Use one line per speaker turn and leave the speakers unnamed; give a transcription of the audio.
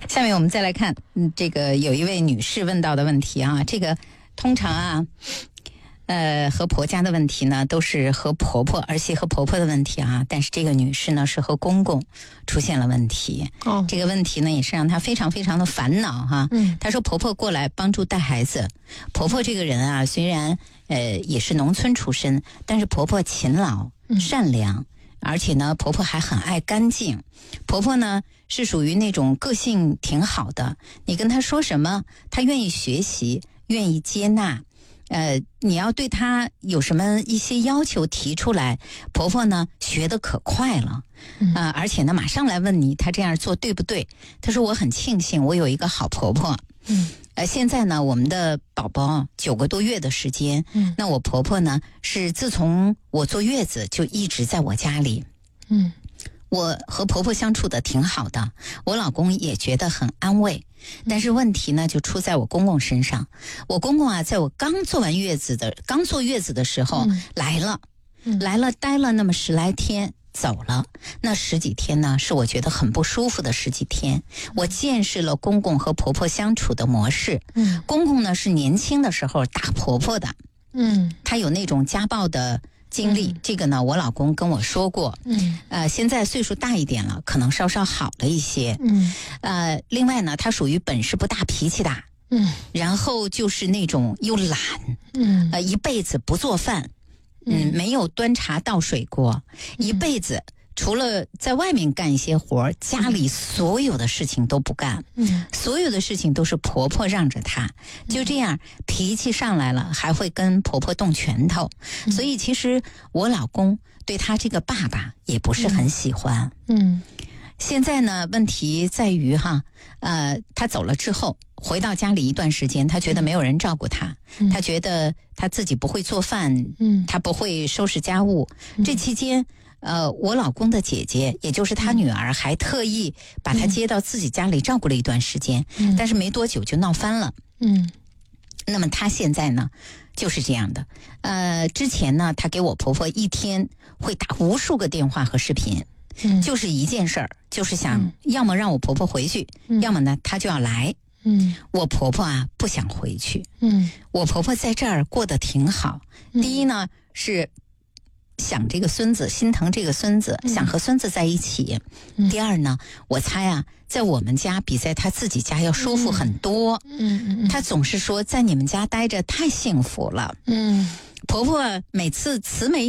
下面我们再来看，这个有一位女士问到的问题啊，这个通常啊，和婆家的问题呢，都是和儿媳和婆婆的问题啊，但是这个女士呢是和公公出现了问题。这个问题呢也是让她非常非常的烦恼哈。她说婆婆过来帮助带孩子，婆婆这个人啊，虽然也是农村出身，但是婆婆勤劳、善良。而且呢，婆婆还很爱干净。婆婆呢是属于那种个性挺好的，你跟她说什么，她愿意学习，愿意接纳。你要对她有什么一些要求提出来，婆婆呢学得可快了。而且呢马上来问你，她这样做对不对？她说我很庆幸我有一个好婆婆。现在呢，我们的宝宝9个多月的时间，那我婆婆呢是自从我坐月子就一直在我家里。我和婆婆相处的挺好的，我老公也觉得很安慰。但是问题呢就出在我公公身上。我公公啊，在我刚坐月子的时候来了，待了那么10来天。走了，那10几天呢，是我觉得很不舒服的10几天。我见识了公公和婆婆相处的模式。公公呢是年轻的时候打婆婆的，他有那种家暴的经历。这个呢，我老公跟我说过。现在岁数大一点了，可能稍稍好了一些。另外呢，他属于本事不大，脾气大。然后就是那种又懒，一辈子不做饭。没有端茶倒水过，一辈子除了在外面干一些活，家里所有的事情都不干。所有的事情都是婆婆让着她。就这样脾气上来了，还会跟婆婆动拳头。所以其实我老公对他这个爸爸也不是很喜欢。现在呢，问题在于他走了之后，回到家里一段时间，他觉得没有人照顾他，他觉得他自己不会做饭，他不会收拾家务。这期间，我老公的姐姐，也就是他女儿，还特意把他接到自己家里照顾了一段时间，但是没多久就闹翻了。那么他现在呢，就是这样的。之前呢，他给我婆婆一天会打无数个电话和视频。就是一件事儿，就是想要么让我婆婆回去，要么呢她就要来。我婆婆啊不想回去。我婆婆在这儿过得挺好。第一呢是想这个孙子，心疼这个孙子，想和孙子在一起。第二呢，我猜啊，在我们家比在她自己家要舒服很多。她总是说在你们家待着太幸福了。婆婆每次慈眉